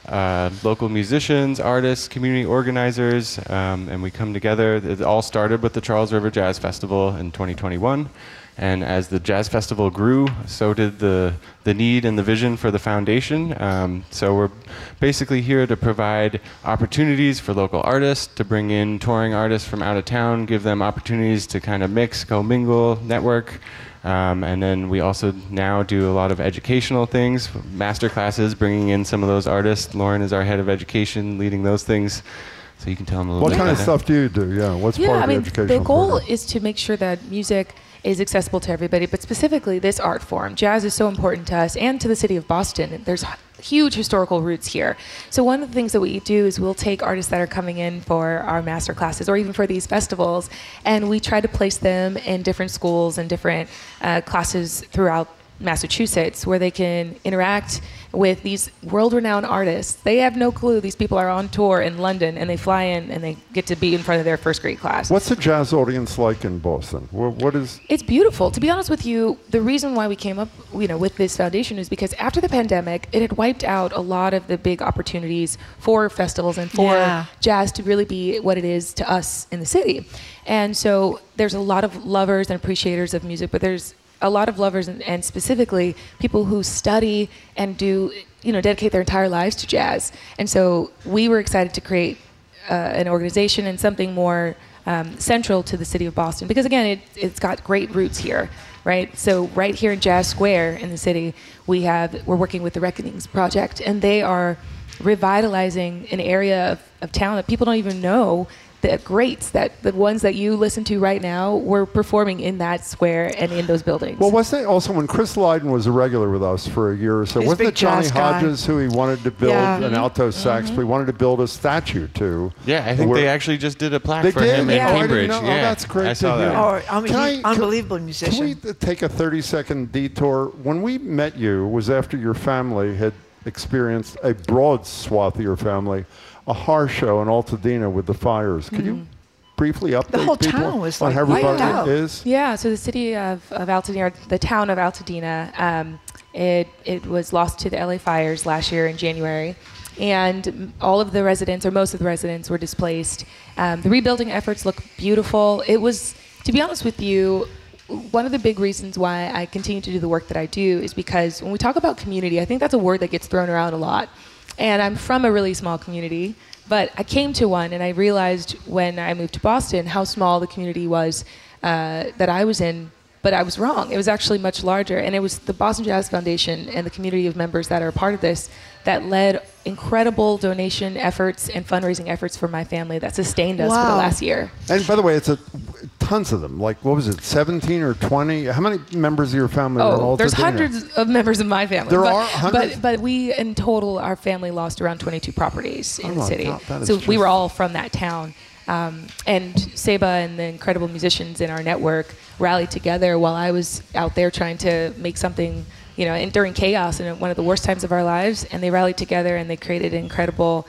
local musicians, artists, community organizers, and we come together. It all started with the Charles River Jazz Festival in 2021. And as the Jazz Festival grew, so did the need and the vision for the foundation. So we're basically here to provide opportunities for local artists, to bring in touring artists from out of town, give them opportunities to kind of mix, co-mingle, network. And then we also now do a lot of educational things, master classes, bringing in some of those artists. Lauren is our head of education, leading those things. So you can tell them a little bit. What kind of stuff do you do? Yeah, what's part of the educational the goal program? is to make sure that music is accessible to everybody, but specifically this art form. Jazz is so important to us and to the city of Boston. There's huge historical roots here. So one of the things that we do is we'll take artists that are coming in for our master classes or even for these festivals, and we try to place them in different schools and different classes throughout Massachusetts where they can interact with these world-renowned artists. They have no clue these people are on tour in London, and they fly in and they get to be in front of their first grade class. What's the jazz audience like in Boston? What is? It's beautiful. To be honest with you, the reason why we came up, with this foundation is because after the pandemic, it had wiped out a lot of the big opportunities for festivals and for jazz to really be what it is to us in the city. And so there's a lot of lovers and appreciators of music, but there's a lot of lovers and specifically people who study and do, dedicate their entire lives to jazz. And so we were excited to create an organization and something more central to the city of Boston, because again, it's got great roots here, right? So right here in Jazz Square in the city, we're working with the Reckonings Project, and they are revitalizing an area of town that people don't even know. The greats, the ones that you listen to right now, were performing in that square and in those buildings. Well, wasn't it also when Chris Lydon was a regular with us for a year or so? Wasn't it Johnny Hodges who he wanted to build an alto sax? He wanted to build a statue to. Yeah, I think they actually just did a plaque for him in Cambridge. Oh, that's great. I saw that. Unbelievable musician. Can we take a 30-second detour? When we met you, it was after your family had experienced, a broad swath of your family, a horror show in Altadena with the fires. Could you briefly update the whole people town was on like how everybody is? Yeah, so the city of Altadena, the town of Altadena, it was lost to the LA fires last year in January, and all of the residents, or most of the residents, were displaced. The rebuilding efforts look beautiful. It was, to be honest with you, one of the big reasons why I continue to do the work that I do is because when we talk about community, I think that's a word that gets thrown around a lot. And I'm from a really small community, but I came to one and I realized when I moved to Boston how small the community was that I was in, but I was wrong. It was actually much larger, and it was the Boston Jazz Foundation and the community of members that are a part of this that led incredible donation efforts and fundraising efforts for my family that sustained us for the last year. And by the way, tons of them. Like, what was it, 17 or 20? How many members of your family are in Altadena? There's hundreds of members of my family. There are hundreds? But we, in total, our family lost around 22 properties in the city. So we were all from that town. And Seba and the incredible musicians in our network rallied together while I was out there trying to make something, and during chaos and one of the worst times of our lives, and they rallied together and they created incredible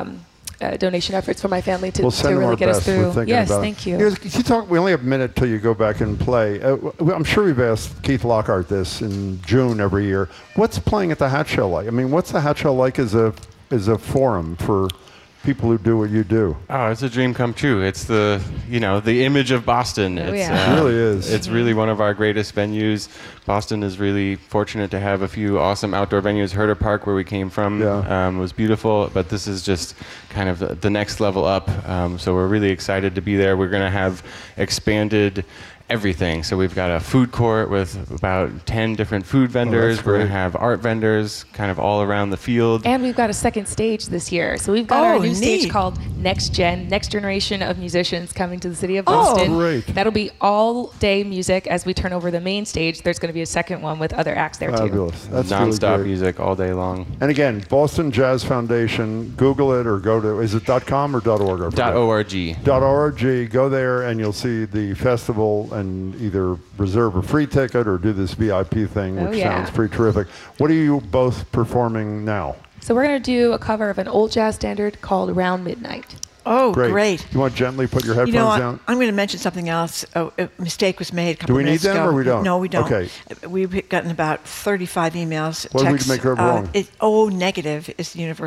donation efforts for my family to really get us through. Yes, thank you. We only have a minute till you go back and play. I'm sure we've asked Keith Lockhart this in June every year. What's playing at the Hat Show like? I mean, what's the Hat Show like as a forum for people who do what you do? Oh, it's a dream come true. It's the image of Boston. It really is. It's really one of our greatest venues. Boston is really fortunate to have a few awesome outdoor venues. Herder Park, where we came from, was beautiful, but this is just kind of the next level up. So we're really excited to be there. We're going to have expanded everything. So we've got a food court with about 10 different food vendors. We're going to have art vendors kind of all around the field. And we've got a second stage this year. So we've got our new stage called Next Gen, Next Generation of Musicians coming to the city of Boston. Oh, great. That'll be all day music as we turn over the main stage. There's going to be a second one with other acts there too. That's non-stop really music all day long. And again, Boston Jazz Foundation, Google it or go to, is it .com or .org? .org. .org. Go there and you'll see the festival and either reserve a free ticket or do this VIP thing, which sounds pretty terrific. What are you both performing now? So we're going to do a cover of an old jazz standard called Around Midnight. Oh, great. You want to gently put your headphones down? I'm going to mention something else. A mistake was made a couple minutes ago. Do we need them or we don't? No, we don't. Okay. We've gotten about 35 emails. What did we make her wrong? O negative is the universal